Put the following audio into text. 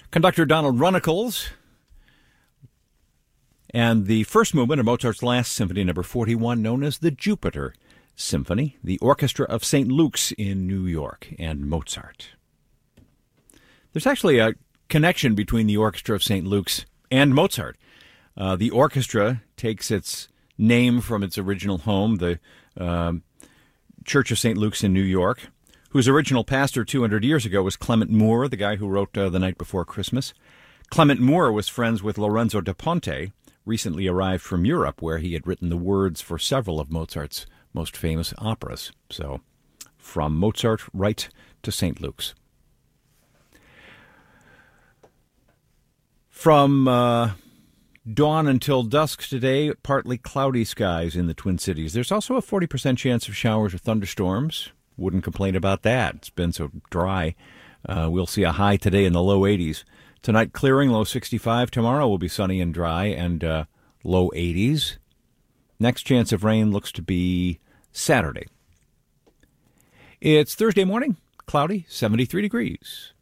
Conductor Donald Runnicles. And the first movement of Mozart's Last Symphony, number 41, known as the Jupiter Symphony, the Orchestra of St. Luke's in New York, and Mozart. There's actually a connection between the Orchestra of St. Luke's and Mozart. The orchestra takes its name from its original home, the Church of St. Luke's in New York, whose original pastor 200 years ago was Clement Moore, the guy who wrote The Night Before Christmas. Clement Moore was friends with Lorenzo da Ponte, recently arrived from Europe, where he had written the words for several of Mozart's most famous operas. So, from Mozart right to St. Luke's. From dawn until dusk today, partly cloudy skies in the Twin Cities. There's also a 40% chance of showers or thunderstorms. Wouldn't complain about that. It's been so dry. We'll see a high today in the low 80s. Tonight, clearing, low 65. Tomorrow will be sunny and dry and low 80s. Next chance of rain looks to be Saturday. It's Thursday morning, cloudy, 73 degrees.